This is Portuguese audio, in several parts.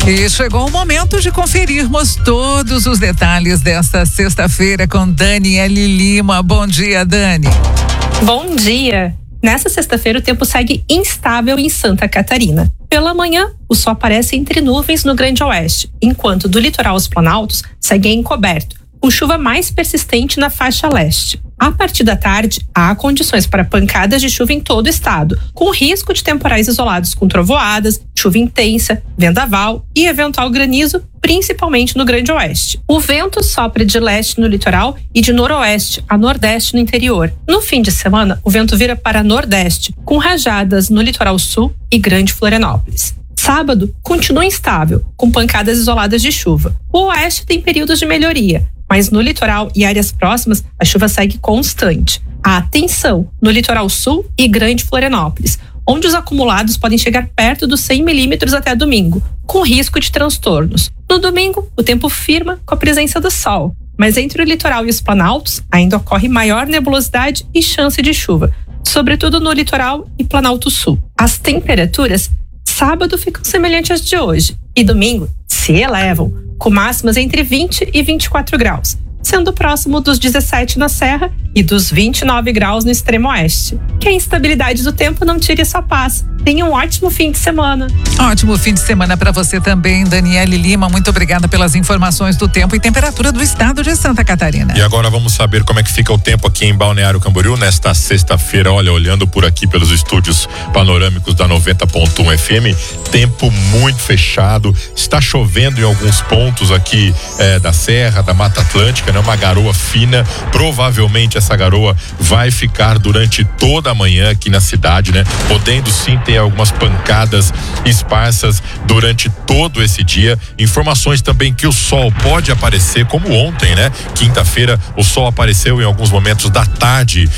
E chegou o momento de conferirmos todos os detalhes desta sexta-feira com Daniele Lima. Bom dia, Dani. Bom dia. Nessa sexta-feira o tempo segue instável em Santa Catarina. Pela manhã, o sol aparece entre nuvens no Grande Oeste, enquanto do litoral aos planaltos segue encoberto, com chuva mais persistente na faixa leste. A partir da tarde, há condições para pancadas de chuva em todo o estado, com risco de temporais isolados com trovoadas, chuva intensa, vendaval e eventual granizo, principalmente no Grande Oeste. O vento sopra de leste no litoral e de noroeste a nordeste no interior. No fim de semana, o vento vira para nordeste, com rajadas no litoral sul e Grande Florianópolis. Sábado, continua instável, com pancadas isoladas de chuva. O oeste tem períodos de melhoria, mas no litoral e áreas próximas, a chuva segue constante. Há atenção no litoral sul e Grande Florianópolis, onde os acumulados podem chegar perto dos 100 milímetros até domingo, com risco de transtornos. No domingo, o tempo firma com a presença do sol, mas entre o litoral e os planaltos ainda ocorre maior nebulosidade e chance de chuva, sobretudo no litoral e Planalto Sul. As temperaturas sábado ficam semelhantes às de hoje e domingo se elevam, com máximas entre 20 e 24 graus, sendo próximo dos 17 na Serra e dos 29 graus no extremo oeste. Que a instabilidade do tempo não tire sua paz. Tenha um ótimo fim de semana. Ótimo fim de semana para você também, Daniele Lima. Muito obrigada pelas informações do tempo e temperatura do estado de Santa Catarina. E agora vamos saber como é que fica o tempo aqui em Balneário Camboriú nesta sexta-feira. Olha, olhando por aqui pelos estúdios panorâmicos da 90.1 FM, tempo muito fechado. Está chovendo em alguns pontos aqui da Serra, da Mata Atlântica, né? Uma garoa fina. Provavelmente essa garoa vai ficar durante toda a manhã aqui na cidade, né? Podendo sim ter algumas pancadas esparsas durante todo esse dia. Informações também que o sol pode aparecer, como ontem, né? Quinta-feira o sol apareceu em alguns momentos da tarde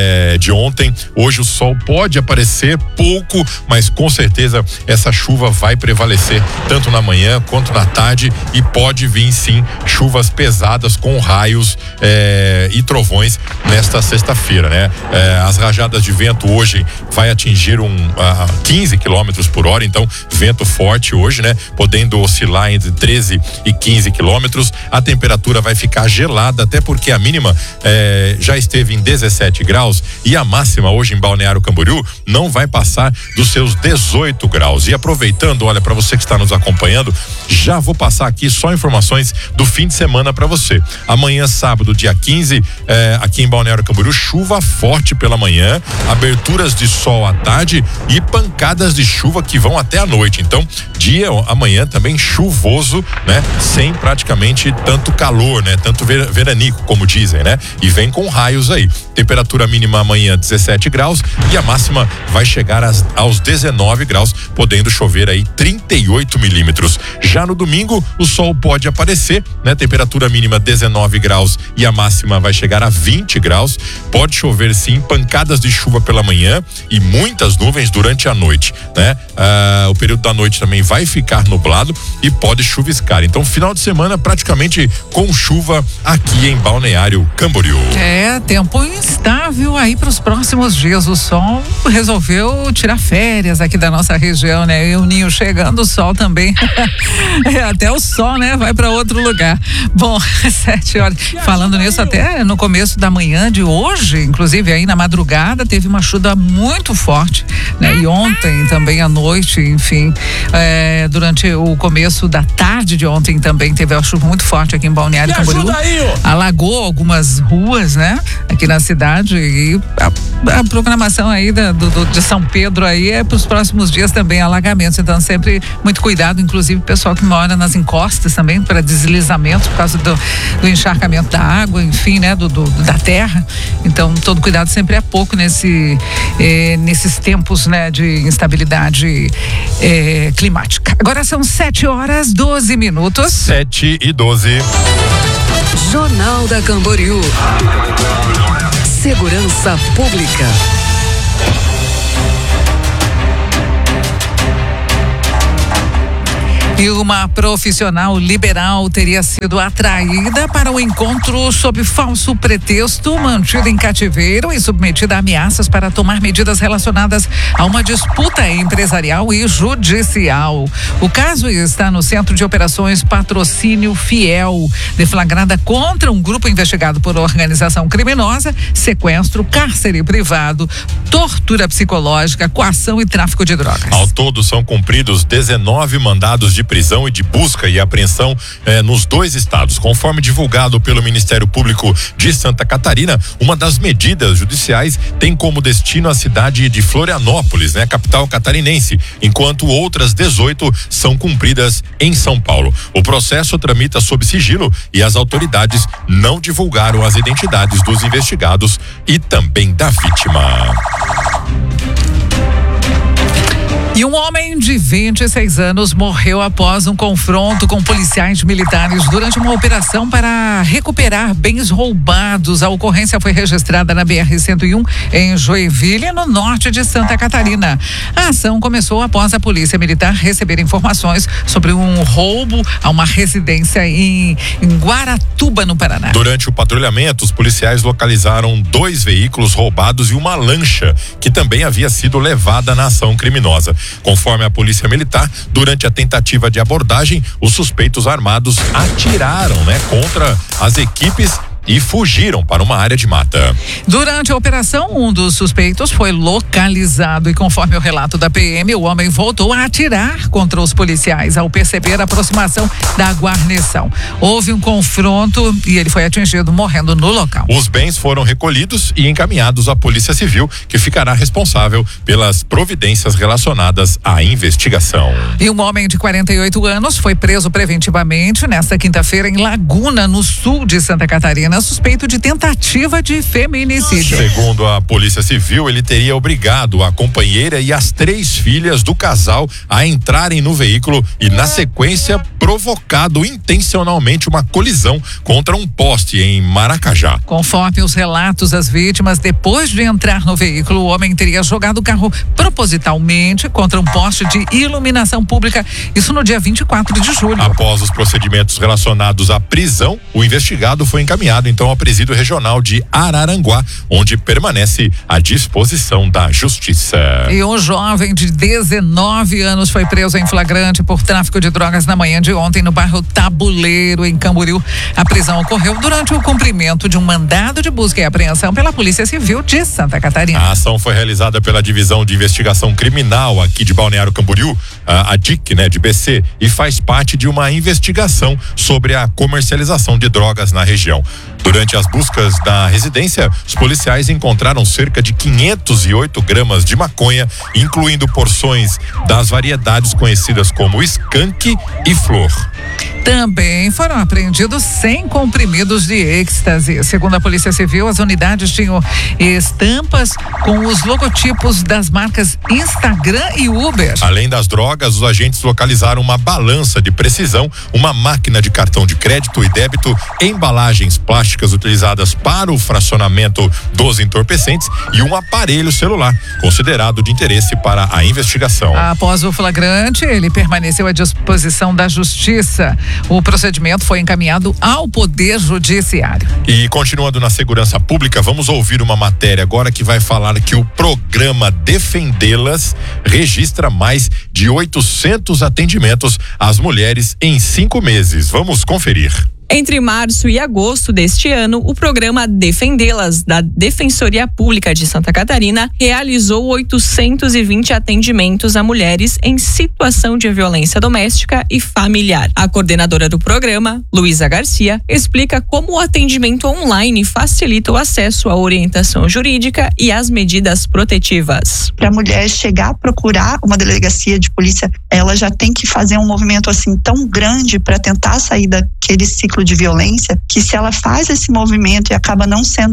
de ontem. Hoje o sol pode aparecer pouco, mas com certeza essa chuva vai prevalecer tanto na manhã quanto na tarde e pode vir sim chuvas pesadas com raios e trovões nesta sexta-feira, né? As rajadas de vento hoje vai atingir 15 quilômetros por hora, então vento forte hoje, né? Podendo oscilar entre 13 e 15 quilômetros. A temperatura vai ficar gelada, até porque a mínima já esteve em 17 graus e a máxima hoje em Balneário Camboriú não vai passar dos seus 18 graus. E aproveitando, olha, para você que está nos acompanhando, já vou passar aqui só informações do fim de semana para você. Amanhã, sábado, dia 15, aqui em Balneário Camboriú, chuva forte pela manhã, aberturas de sol à tarde e pancadas de chuva que vão até a noite. Então, dia amanhã também chuvoso, né? Sem praticamente tanto calor, né? Tanto veranico, como dizem, né? E vem com raios aí. Temperatura mínima amanhã 17 graus e a máxima vai chegar aos 19 graus, podendo chover aí 38 milímetros. Já no domingo, o sol pode aparecer, né? Temperatura mínima 19 graus e a máxima vai chegar a 20 graus. Pode chover sim, pancadas de chuva pela manhã e muitas nuvens durante a noite, né? O período da noite também vai ficar nublado e pode chuviscar. Então, final de semana praticamente com chuva aqui em Balneário Camboriú. Tempo instável aí para os próximos dias. O sol resolveu tirar férias aqui da nossa região, né? E o Ninho chegando, o sol também. Até o sol, né? Vai para outro lugar. Bom, 7 horas. Falando nisso, até no começo da manhã de hoje, inclusive aí na madrugada, teve uma chuva muito forte, né? E ontem também à noite, enfim, durante o começo da tarde de ontem também teve uma chuva muito forte aqui em Balneário Camboriú. Alagou algumas ruas, né? Aqui na cidade e a programação aí de São Pedro aí é para os próximos dias também alagamentos, então sempre muito cuidado, inclusive o pessoal que mora nas encostas também para deslizamento por causa do encharcamento da água, enfim, né? Da terra, então todo cuidado sempre é pouco nesses tempos, né? De instabilidade climática. Agora são 7 horas 12 minutos. 7:12. Jornal da Camboriú. Segurança Pública. E uma profissional liberal teria sido atraída para o encontro sob falso pretexto, mantida em cativeiro e submetida a ameaças para tomar medidas relacionadas a uma disputa empresarial e judicial. O caso está no Centro de Operações Patrocínio Fiel, deflagrada contra um grupo investigado por organização criminosa, sequestro, cárcere privado, tortura psicológica, coação e tráfico de drogas. Ao todo são cumpridos 19 mandados de prisão e de busca e apreensão nos 2 estados. Conforme divulgado pelo Ministério Público de Santa Catarina, uma das medidas judiciais tem como destino a cidade de Florianópolis, né, capital catarinense, enquanto outras 18 são cumpridas em São Paulo. O processo tramita sob sigilo e as autoridades não divulgaram as identidades dos investigados e também da vítima. E um homem de 26 anos morreu após um confronto com policiais militares durante uma operação para recuperar bens roubados. A ocorrência foi registrada na BR-101 em Joinville, no norte de Santa Catarina. A ação começou após a polícia militar receber informações sobre um roubo a uma residência em Guaratuba, no Paraná. Durante o patrulhamento, os policiais localizaram 2 veículos roubados e uma lancha que também havia sido levada na ação criminosa. Conforme a polícia militar, durante a tentativa de abordagem, os suspeitos armados atiraram, contra as equipes e fugiram para uma área de mata. Durante a operação, um dos suspeitos foi localizado e, conforme o relato da PM, o homem voltou a atirar contra os policiais ao perceber a aproximação da guarnição. Houve um confronto e ele foi atingido, morrendo no local. Os bens foram recolhidos e encaminhados à Polícia Civil, que ficará responsável pelas providências relacionadas à investigação. E um homem de 48 anos foi preso preventivamente nesta quinta-feira em Laguna, no sul de Santa Catarina, suspeito de tentativa de feminicídio. Segundo a Polícia Civil, ele teria obrigado a companheira e as 3 filhas do casal a entrarem no veículo e, na sequência, provocado intencionalmente uma colisão contra um poste em Maracajá. Conforme os relatos das vítimas, depois de entrar no veículo, o homem teria jogado o carro propositalmente contra um poste de iluminação pública, isso no dia 24 de julho. Após os procedimentos relacionados à prisão, o investigado foi encaminhado então ao Presídio Regional de Araranguá, onde permanece à disposição da Justiça. E um jovem de 19 anos foi preso em flagrante por tráfico de drogas na manhã de ontem no bairro Tabuleiro, em Camboriú. A prisão ocorreu durante o cumprimento de um mandado de busca e apreensão pela Polícia Civil de Santa Catarina. A ação foi realizada pela Divisão de Investigação Criminal aqui de Balneário Camboriú, a DIC, de BC, e faz parte de uma investigação sobre a comercialização de drogas na região. Durante as buscas da residência, os policiais encontraram cerca de 508 gramas de maconha, incluindo porções das variedades conhecidas como skunk e flor. Também foram apreendidos 100 comprimidos de êxtase. Segundo a Polícia Civil, as unidades tinham estampas com os logotipos das marcas Instagram e Uber. Além das drogas, os agentes localizaram uma balança de precisão, uma máquina de cartão de crédito e débito, embalagens plásticas utilizadas para o fracionamento dos entorpecentes e um aparelho celular, considerado de interesse para a investigação. Após o flagrante, ele permaneceu à disposição da Justiça. O procedimento foi encaminhado ao Poder Judiciário. E continuando na segurança pública, vamos ouvir uma matéria agora que vai falar que o programa Defendê-las registra mais de 800 atendimentos às mulheres em 5 meses. Vamos conferir. Entre março e agosto deste ano, o programa Defendê-las, da Defensoria Pública de Santa Catarina, realizou 820 atendimentos a mulheres em situação de violência doméstica e familiar. A coordenadora do programa, Luísa Garcia, explica como o atendimento online facilita o acesso à orientação jurídica e às medidas protetivas. Para a mulher chegar a procurar uma delegacia de polícia, ela já tem que fazer um movimento assim tão grande para tentar sair daquele ciclo de violência, que se ela faz esse movimento e acaba não sendo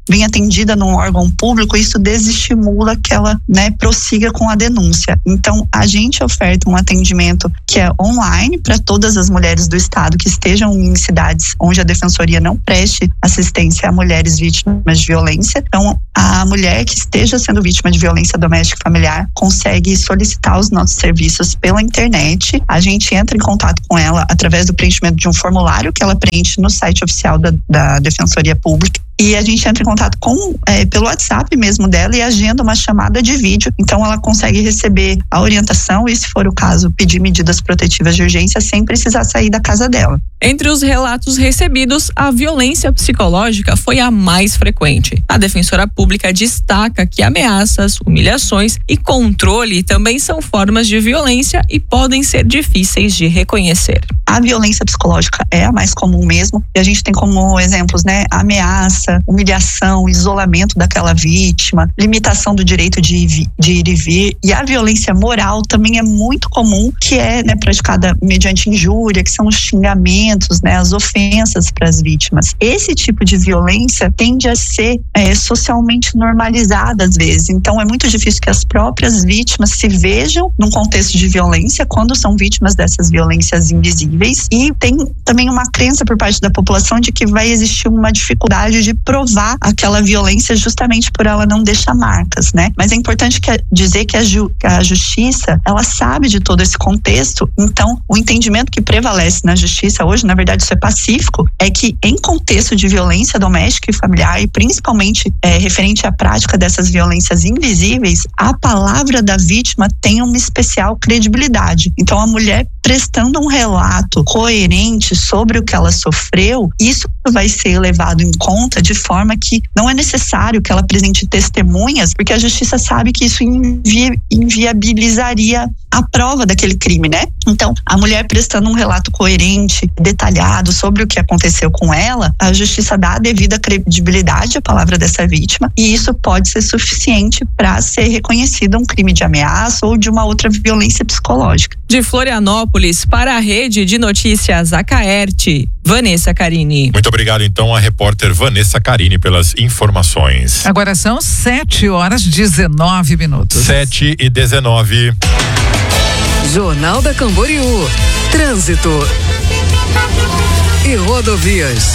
bem atendida num órgão público, isso desestimula que ela, né, prossiga com a denúncia. Então, a gente oferta um atendimento que é online para todas as mulheres do estado que estejam em cidades onde a defensoria não preste assistência a mulheres vítimas de violência. Então, a mulher que esteja sendo vítima de violência doméstica e familiar consegue solicitar os nossos serviços pela internet. A gente entra em contato com ela através do preenchimento de um formulário que ela preenche no site oficial da Defensoria Pública. E a gente entra em contato pelo WhatsApp mesmo dela e agenda uma chamada de vídeo. Então ela consegue receber a orientação e, se for o caso, pedir medidas protetivas de urgência sem precisar sair da casa dela. Entre os relatos recebidos, a violência psicológica foi a mais frequente. A defensora pública destaca que ameaças, humilhações e controle também são formas de violência e podem ser difíceis de reconhecer. A violência psicológica é a mais comum mesmo, e a gente tem como exemplos, né, ameaça, humilhação, isolamento daquela vítima, limitação do direito de ir e vir, e a violência moral também é muito comum, que é, né, praticada mediante injúria, que são os xingamentos, né, as ofensas para as vítimas. Esse tipo de violência tende a ser socialmente normalizada às vezes, então é muito difícil que as próprias vítimas se vejam num contexto de violência quando são vítimas dessas violências invisíveis. E tem também uma crença por parte da população de que vai existir uma dificuldade de provar aquela violência justamente por ela não deixar marcas, né? Mas é importante dizer que a justiça, ela sabe de todo esse contexto, então o entendimento que prevalece na justiça hoje, na verdade isso é pacífico, é que em contexto de violência doméstica e familiar, e principalmente referente à prática dessas violências invisíveis, a palavra da vítima tem uma especial credibilidade. Então a mulher prestando um relato coerente sobre o que ela sofreu, isso vai ser levado em conta de forma que não é necessário que ela apresente testemunhas, porque a justiça sabe que isso inviabilizaria a prova daquele crime, né? Então, a mulher prestando um relato coerente, detalhado sobre o que aconteceu com ela, a justiça dá a devida credibilidade à palavra dessa vítima, e isso pode ser suficiente para ser reconhecido um crime de ameaça ou de uma outra violência psicológica. De Florianópolis para a Rede de Notícias Acaerte, Vanessa Carini. Muito obrigado, então, a repórter Vanessa Carini pelas informações. Agora são 7h19. 7h19. Jornal da Camboriú. Trânsito e rodovias.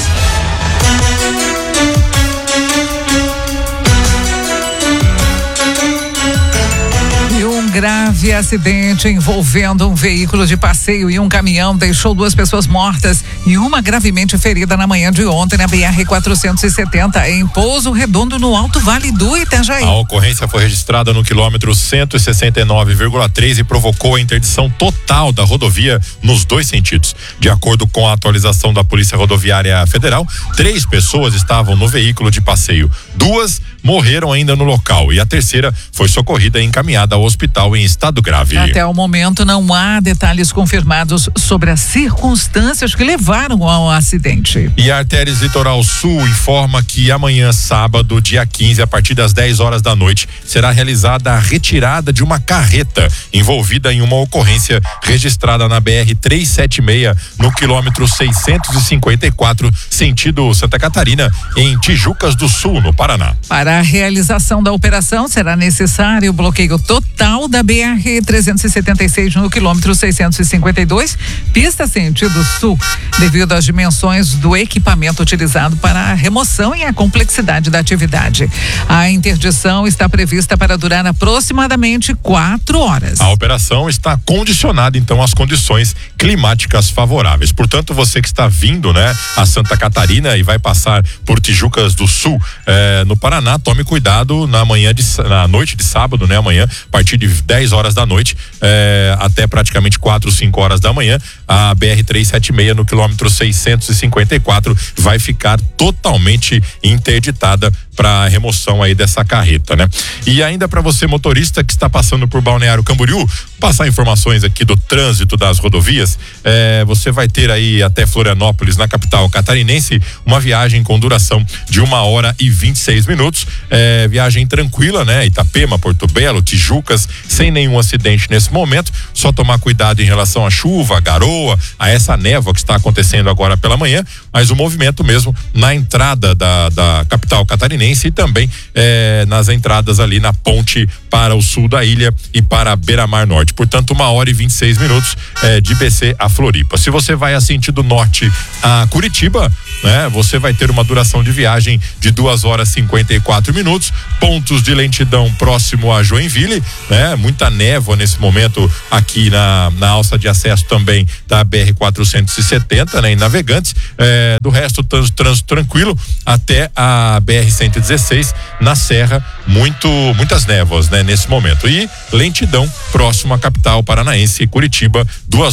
Grave acidente envolvendo um veículo de passeio e um caminhão deixou 2 pessoas mortas e uma gravemente ferida na manhã de ontem na BR-470 em Pouso Redondo, no Alto Vale do Itajaí. A ocorrência foi registrada no quilômetro 169,3 e provocou a interdição total da rodovia nos 2 sentidos. De acordo com a atualização da Polícia Rodoviária Federal, 3 pessoas estavam no veículo de passeio. 2 morreram ainda no local e a terceira foi socorrida e encaminhada ao hospital em estado grave. Até o momento não há detalhes confirmados sobre as circunstâncias que levaram ao acidente. E a Artérias Litoral Sul informa que amanhã, sábado, dia 15, a partir das 10 horas da noite, será realizada a retirada de uma carreta envolvida em uma ocorrência registrada na BR-376, no quilômetro 654, sentido Santa Catarina, em Tijucas do Sul, no Paraná. Para a realização da operação, será necessário o bloqueio total da BR-376 no quilômetro 652, pista sentido sul, devido às dimensões do equipamento utilizado para a remoção e a complexidade da atividade. A interdição está prevista para durar aproximadamente 4 horas. A operação está condicionada, então, às condições climáticas favoráveis. Portanto, você que está vindo, né, a Santa Catarina e vai passar por Tijucas do Sul, no Paraná, tome cuidado na noite de sábado, né? Amanhã, a partir de 10 horas da noite, até praticamente 4, 5 horas da manhã, a BR-376 no quilômetro 654 vai ficar totalmente interditada para remoção aí dessa carreta, né? E ainda para você, motorista que está passando por Balneário Camboriú, passar informações aqui do trânsito das rodovias, você vai ter aí até Florianópolis, na capital catarinense, uma viagem com duração de 1h26. Viagem tranquila, né? Itapema, Porto Belo, Tijucas, sem nenhum acidente nesse momento, só tomar cuidado em relação à chuva, à garoa, a essa névoa que está acontecendo agora pela manhã, mas o movimento mesmo na entrada da capital catarinense Catarinense e também nas entradas ali na ponte para o sul da ilha e para Beira-Mar Norte. Portanto, 1h26 de BC a Floripa. Se você vai a sentido norte a Curitiba, né, você vai ter uma duração de viagem de 2h54. Pontos de lentidão próximo a Joinville, né? Muita névoa nesse momento aqui na alça de acesso também da BR-470, né? Em Navegantes, do resto trânsito tranquilo até a BR-116 na Serra, muitas névoas, né? Nesse momento, e lentidão próximo à capital paranaense, Curitiba,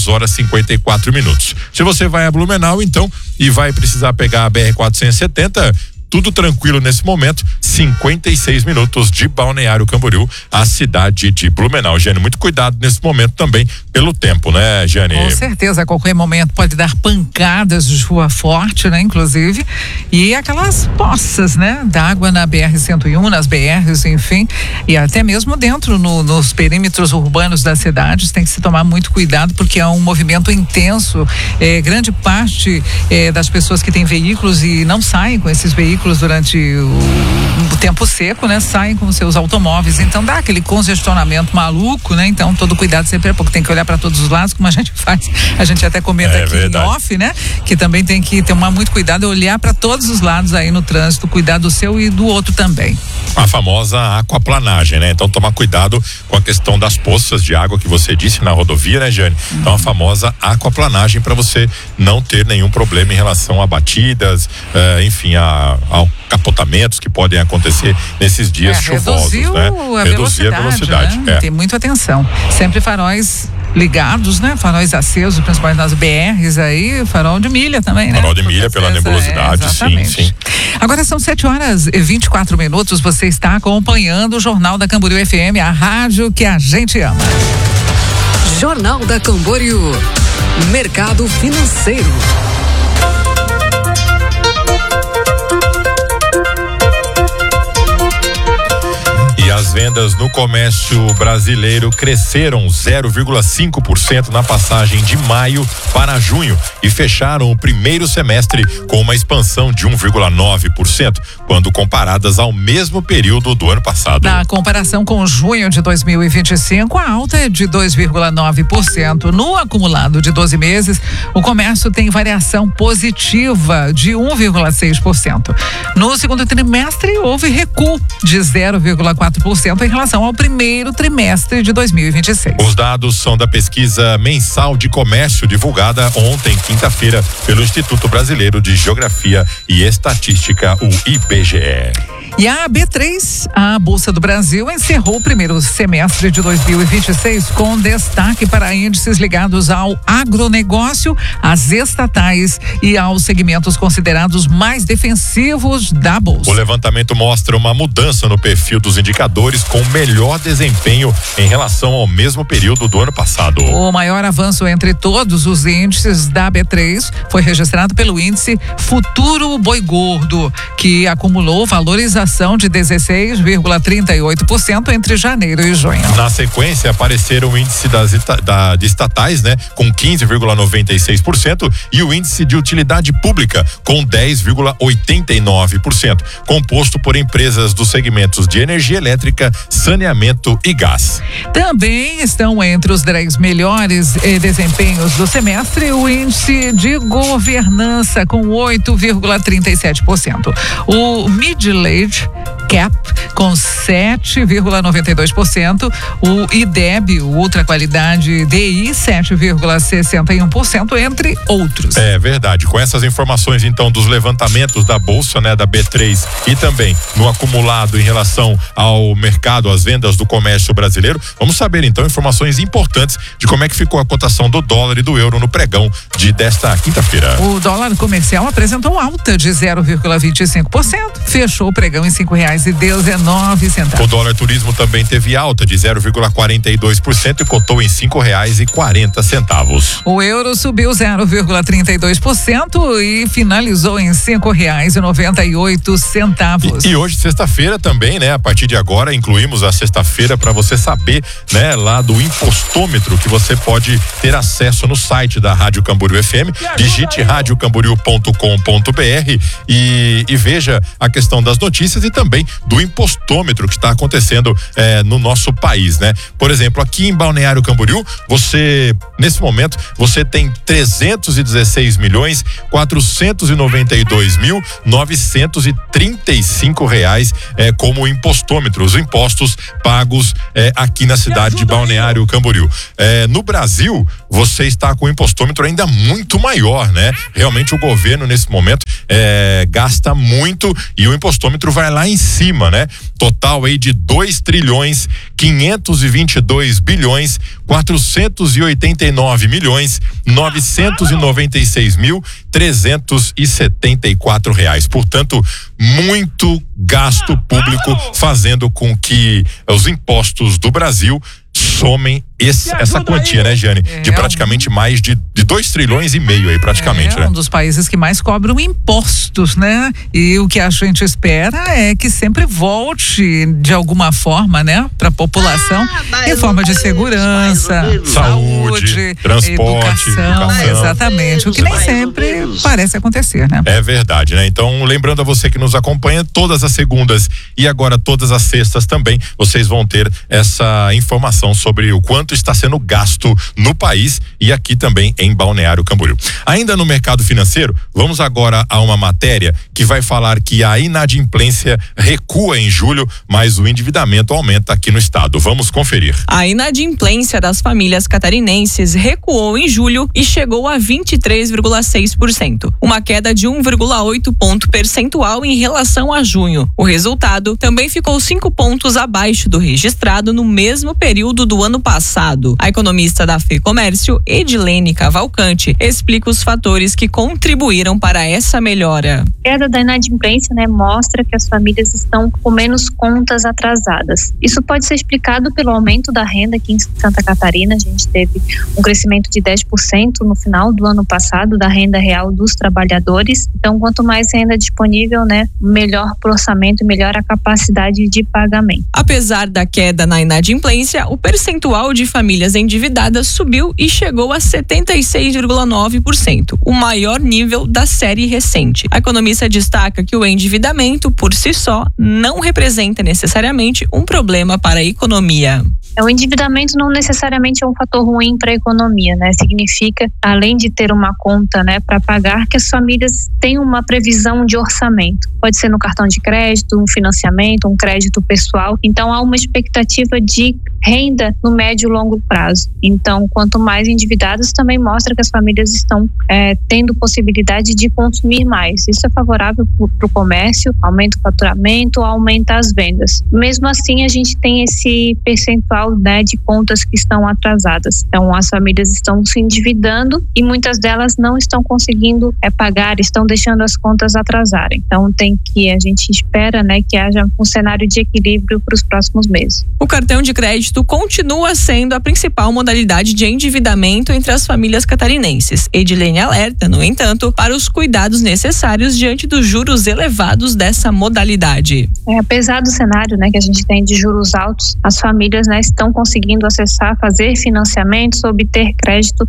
2h54. Se você vai a Blumenau, então, e vai precisar pegar a BR-470, tudo tranquilo nesse momento, 56 minutos de Balneário Camboriú, a cidade de Blumenau. Jane, muito cuidado nesse momento também pelo tempo, né, Jane? Com certeza, a qualquer momento pode dar pancadas de chuva forte, né, inclusive, e aquelas poças, né, d'água na BR-101, nas BRs, enfim, e até mesmo dentro nos perímetros urbanos das cidades tem que se tomar muito cuidado, porque é um movimento intenso, grande parte das pessoas que têm veículos e não saem com esses veículos durante o tempo seco, né? Saem com seus automóveis, então dá aquele congestionamento maluco, né? Então todo cuidado sempre é pouco, tem que olhar para todos os lados, como a gente faz, a gente até comenta aqui verdade. Em off, né? Que também tem que tomar muito cuidado, olhar para todos os lados aí no trânsito, cuidar do seu e do outro também. A famosa aquaplanagem, né? Então tomar cuidado com a questão das poças de água que você disse na rodovia, né, Jane? Então a famosa aquaplanagem para você não ter nenhum problema em relação a batidas, enfim, ao capotamentos que podem acontecer nesses dias chuvosos, né? Reduzir a velocidade. Né? Tem muita atenção. Sempre faróis ligados, né? Faróis acesos, principalmente nas BRs aí, farol de milha também, né? Farol de milha pela nebulosidade, sim. Agora são 7h24. Você está acompanhando o Jornal da Camboriú FM, a rádio que a gente ama. Jornal da Camboriú, mercado financeiro. As vendas no comércio brasileiro cresceram 0,5% na passagem de maio para junho e fecharam o primeiro semestre com uma expansão de 1,9%, quando comparadas ao mesmo período do ano passado. Na comparação com junho de 2025, a alta é de 2,9%. No acumulado de 12 meses, o comércio tem variação positiva de 1,6%. No segundo trimestre, houve recuo de 0,4% em relação ao primeiro trimestre de 2026. Os dados são da pesquisa mensal de comércio divulgada ontem, quinta-feira, pelo Instituto Brasileiro de Geografia e Estatística, o IBGE. E a B3, a Bolsa do Brasil, encerrou o primeiro semestre de 2026 com destaque para índices ligados ao agronegócio, às estatais e aos segmentos considerados mais defensivos da Bolsa. O levantamento mostra uma mudança no perfil dos indicadores com melhor desempenho em relação ao mesmo período do ano passado. O maior avanço entre todos os índices da B3 foi registrado pelo índice Futuro Boi Gordo, que acumulou valorização de 16,38% entre janeiro e junho. Na sequência, apareceram o índice de estatais, né, com 15,96% e o índice de utilidade pública com 10,89%, composto por empresas dos segmentos de energia elétrica, saneamento e gás. Também estão entre os 10 melhores desempenhos do semestre o índice de governança com 8,37%. O Mid-Large Cap com 7,92%, o IDEB, o Ultra Qualidade DI, 7,61%, entre outros. É verdade. Com essas informações, então, dos levantamentos da Bolsa, né, da B3 e também no acumulado em relação ao mercado, às vendas do comércio brasileiro, vamos saber, então, informações importantes de como é que ficou a cotação do dólar e do euro no pregão desta quinta-feira. O dólar comercial apresentou alta de 0,25%, fechou o pregão em R$5,19. O dólar turismo também teve alta de 0,42% e cotou em R$5,40. O euro subiu 0,32% e finalizou em R$5,98. E hoje, sexta-feira também, né? A partir de agora, incluímos a sexta-feira para você saber, né? Lá do impostômetro que você pode ter acesso no site da Rádio Camboriú FM. Digite radiocamboriú.com.br e veja a questão das notícias notícias e também do impostômetro que está acontecendo no nosso país, né? Por exemplo, aqui em Balneário Camboriú, nesse momento, você tem 316.492.935 reais como impostômetro, os impostos pagos aqui na cidade de Balneário Camboriú. No Brasil, você está com o impostômetro ainda muito maior, né? Realmente o governo nesse momento gasta muito e o impostômetro vai lá em cima, né? Total aí de 2.522.489.996.374 reais. Portanto, muito gasto público fazendo com que os impostos do Brasil somem essa quantia, né, Jane? De praticamente mais de 2,5 trilhões aí, praticamente, né? Um dos países que mais cobram impostos, né? E o que a gente espera é que sempre volte de alguma forma, né? Para a população, em forma de segurança, saúde, transporte, educação. Exatamente. O que nem sempre parece acontecer, né? É verdade, né? Então, lembrando a você que nos acompanha, todas as segundas e agora todas as sextas também, vocês vão ter essa informação sobre o quanto está sendo gasto no país e aqui também em Balneário Camboriú. Ainda no mercado financeiro, vamos agora a uma matéria que vai falar que a inadimplência recua em julho, mas o endividamento aumenta aqui no estado. Vamos conferir. A inadimplência das famílias catarinenses recuou em julho e chegou a 23,6%, uma queda de 1,8 ponto percentual em relação a junho. O resultado também ficou 5 pontos abaixo do registrado no mesmo período do ano passado. A economista da FEComércio, Edilene Cavalcante, explica os fatores que contribuíram para essa melhora. A queda da inadimplência, mostra que as famílias estão com menos contas atrasadas. Isso pode ser explicado pelo aumento da renda aqui em Santa Catarina. A gente teve um crescimento de 10% no final do ano passado da renda real dos trabalhadores. Então, quanto mais renda disponível, melhor pro orçamento e melhor a capacidade de pagamento. Apesar da queda na inadimplência, o percentual de famílias endividadas subiu e chegou a 76,9%, o maior nível da série recente. A economista destaca que o endividamento, por si só, não representa necessariamente um problema para a economia. O endividamento não necessariamente é um fator ruim para a economia, Significa, além de ter uma conta, para pagar, que as famílias têm uma previsão de orçamento. Pode ser no cartão de crédito, um financiamento, um crédito pessoal. Então, há uma expectativa de renda no médio e longo prazo. Então, quanto mais endividados, também mostra que as famílias estão tendo possibilidade de consumir mais. Isso é favorável para o comércio, aumenta o faturamento, aumenta as vendas. Mesmo assim, a gente tem esse percentual de contas que estão atrasadas. Então, as famílias estão se endividando e muitas delas não estão conseguindo pagar, estão deixando as contas atrasarem. Então, a gente espera, que haja um cenário de equilíbrio para os próximos meses. O cartão de crédito continua sendo a principal modalidade de endividamento entre as famílias catarinenses. Edilene alerta, no entanto, para os cuidados necessários diante dos juros elevados dessa modalidade. Apesar do cenário, que a gente tem de juros altos, as famílias, estão conseguindo acessar, fazer financiamentos, obter crédito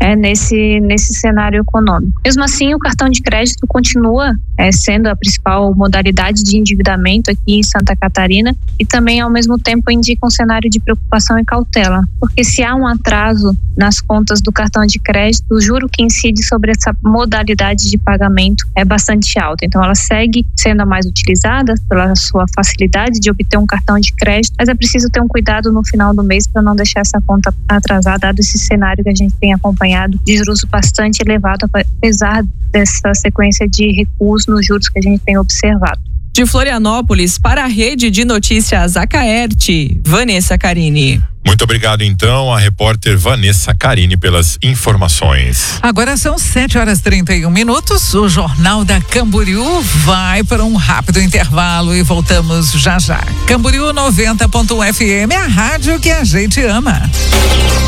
nesse cenário econômico. Mesmo assim, o cartão de crédito continua sendo a principal modalidade de endividamento aqui em Santa Catarina e também, ao mesmo tempo, indica um cenário de preocupação e cautela, porque se há um atraso nas contas do cartão de crédito, o juro que incide sobre essa modalidade de pagamento é bastante alto. Então, ela segue sendo a mais utilizada pela sua facilidade de obter um cartão de crédito, mas é preciso ter um cuidado no final do mês para não deixar essa conta atrasar, dado esse cenário que a gente tem acompanhado de juros bastante elevado, apesar dessa sequência de recuos nos juros que a gente tem observado. De Florianópolis para a Rede de Notícias Acaerte, Vanessa Carini. Muito obrigado, então, a repórter Vanessa Carini pelas informações. Agora são 7h31. O Jornal da Camboriú vai para um rápido intervalo e voltamos já já. Camboriú 90.1 FM, a rádio que a gente ama.